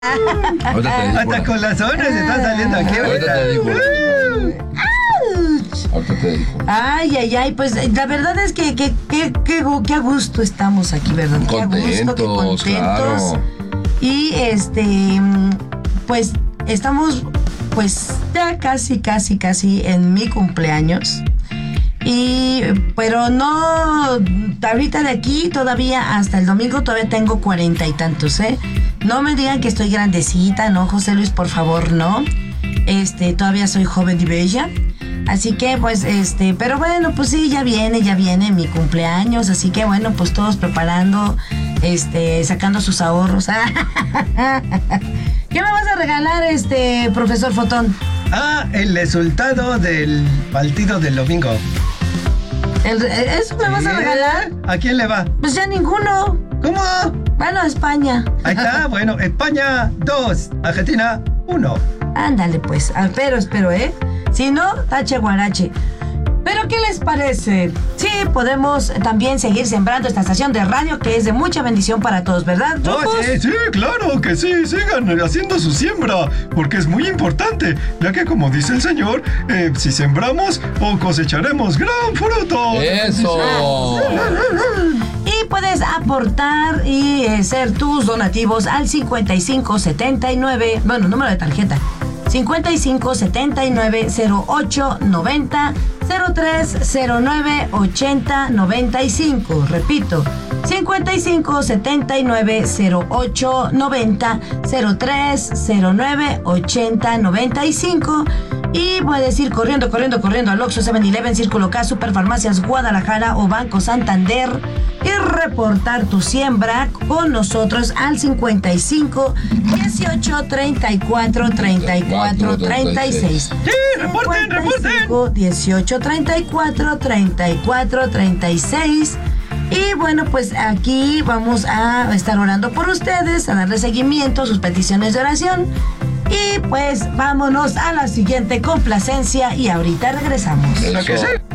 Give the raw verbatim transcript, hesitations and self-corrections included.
Hasta con las zonas están saliendo aquí. Ahorita te digo. Ahorita te digo. Ay, ay, ay, pues la verdad es que que, que, que, que a gusto estamos aquí, ¿verdad? Contentos, qué a gusto, qué contentos. Claro. Y este, pues estamos pues ya casi, casi, casi en mi cumpleaños. Y, pero no, ahorita de aquí todavía hasta el domingo todavía tengo cuarenta y tantos, ¿eh? No me digan que estoy grandecita, no, José Luis, por favor, no. Este, todavía soy joven y bella. Así que, pues, este, pero bueno, pues sí, ya viene, ya viene mi cumpleaños. Así que, bueno, pues todos preparando, este, sacando sus ahorros. ¿Qué me vas a regalar, este, profesor Fotón? Ah, el resultado del partido del domingo. El, ¿Eso me vas a regalar? ¿A quién le va? Pues ya ninguno. ¿Cómo? Bueno, a España. Ahí está, bueno, España dos, Argentina uno. Ándale, pues. Ah, pero espero, ¿eh? Si no, tache guarache. ¿Pero qué les parece? Sí, podemos también seguir sembrando esta estación de radio que es de mucha bendición para todos, ¿verdad, Oh, sí, sí, claro que sí. Sigan haciendo su siembra, porque es muy importante, ya que como dice el Señor, eh, si sembramos, o cosecharemos gran fruto. ¡Eso! Y puedes aportar y eh, ser tus donativos al cincuenta y cinco setenta y nueve, bueno, número de tarjeta, cincuenta y cinco setenta y nueve cero ocho noventa cero tres cero nueve ochenta noventa y cinco. Repito, cincuenta y cinco setenta y nueve cero ocho noventa cero tres cero nueve ochenta noventa y cinco. Y puedes ir corriendo, corriendo, corriendo al Oxxo, seven eleven, Círculo K, Superfarmacias Guadalajara o Banco Santander y reportar tu siembra con nosotros al cincuenta y cinco dieciocho treinta y cuatro treinta y cuatro treinta y seis. ¡Sí, reporten, reporten! dieciocho treinta y cuatro treinta y cuatro treinta y seis. Y bueno, pues aquí vamos a estar orando por ustedes, a darle seguimiento a sus peticiones de oración. Y pues vámonos a la siguiente complacencia y ahorita regresamos. ¿Verdad que sí?